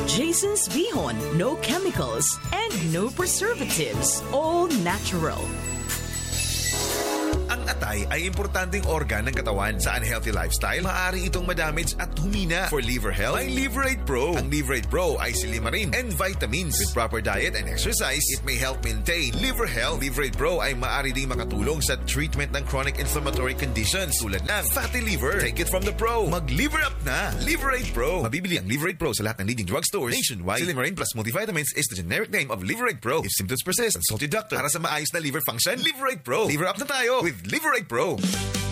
Jason's Bihon, no chemicals and no preservatives. All natural. Ang atay ay importanteng organ ng katawan. Sa unhealthy lifestyle, maaari itong madamage at humina. For liver health, may Liverate Pro. Ang Liverate Pro ay silimarin and vitamins. With proper diet and exercise, it may help maintain liver health. Liverate Pro ay maaari ding makatulong sa treatment ng chronic inflammatory conditions tulad ng fatty liver. Take it from the pro. Mag-liver up na. Liverate Pro. Mabibili ang Liverate Pro sa lahat ng leading drugstores nationwide. Silimarin plus multivitamins is the generic name of Liverate Pro. If symptoms persist, consult your doctor. Para sa maayos na liver function, Liverate Pro. Liver up na tayo with Liverate Pro.